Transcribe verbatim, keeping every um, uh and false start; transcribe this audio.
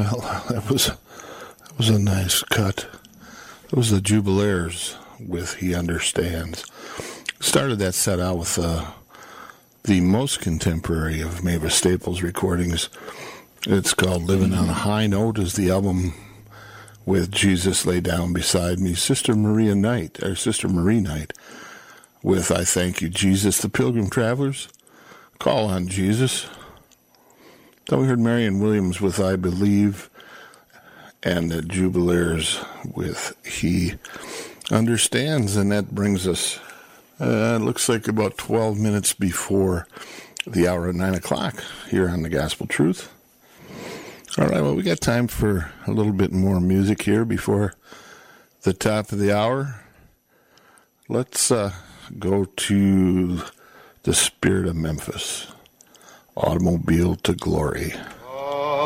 Well, that was that was a nice cut. It was the Jubilaires with He Understands. Started that set out with uh, the most contemporary of Mavis Staples' recordings. It's called Living on a High Note, is the album with Jesus Lay Down Beside Me. Sister Maria Knight, or Sister Marie Knight, with I Thank You, Jesus. The Pilgrim Travelers, Call on Jesus. Then we heard Marion Williams with I Believe, and the Jubilaires with He Understands. And that brings us, uh, it looks like about twelve minutes before the hour of nine o'clock here on The Gospel Truth. All right, well, we got time for a little bit more music here before the top of the hour. Let's uh, go to the Spirit of Memphis, Automobile to Glory.